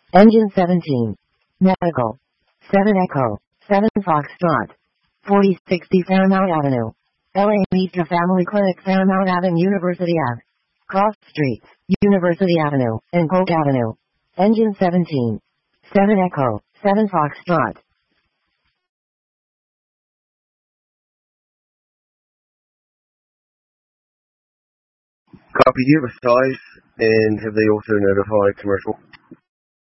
Engine 17. Medical. 7 Echo. 7 Foxtrot. 4060 Fairmount Avenue. LA Mitra Family Clinic, Fairmount Avenue, University Ave. Cross Streets, University Avenue, and Polk Avenue. Engine 17. 7 Echo. 7 Foxtrot. Copy. Do you have a size, and have they also notified commercial?